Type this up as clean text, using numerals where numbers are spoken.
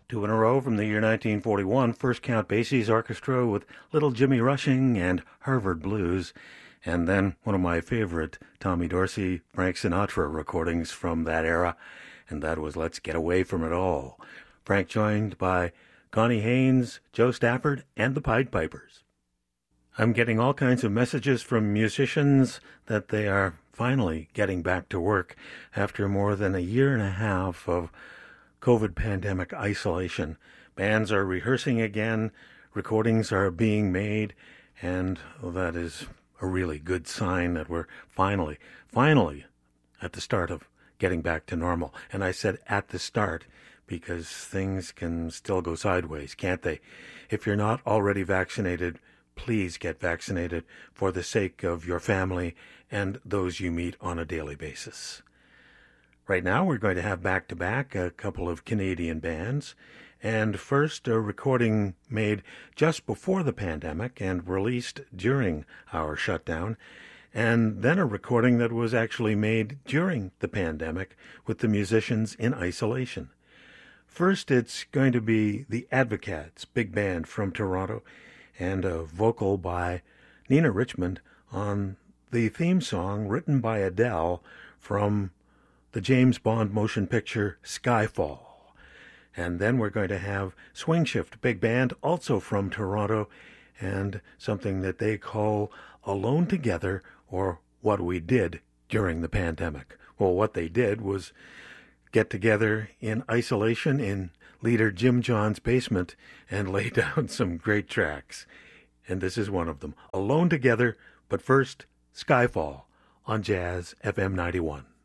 Two in a row from the year 1941, First Count Basie's Orchestra with Little Jimmy Rushing and Harvard Blues. And then one of my favorite Tommy Dorsey, Frank Sinatra recordings from that era, and that was Let's Get Away From It All. Frank joined by Connie Haynes, Joe Stafford, and the Pied Pipers. I'm getting all kinds of messages from musicians that they are finally getting back to work after more than a year and a half of COVID pandemic isolation. Bands are rehearsing again, recordings are being made, and that is a really good sign that we're finally at the start of getting back to normal. And I said at the start because things can still go sideways, can't they? If you're not already vaccinated, please get vaccinated for the sake of your family and those you meet on a daily basis. Right now, we're going to have back-to-back a couple of Canadian bands. And first, a recording made just before the pandemic and released during our shutdown. And then a recording that was actually made during the pandemic with the musicians in isolation. First, it's going to be the Advocats, big band from Toronto, and a vocal by Nina Richmond on the theme song written by Adele from the James Bond motion picture Skyfall. And then we're going to have Swing Shift Big Band, also from Toronto, and something that they call Alone Together, or What We Did During the Pandemic. Well, what they did was get together in isolation in leader Jim John's basement and lay down some great tracks. And this is one of them, Alone Together, but first, Skyfall on Jazz FM 91.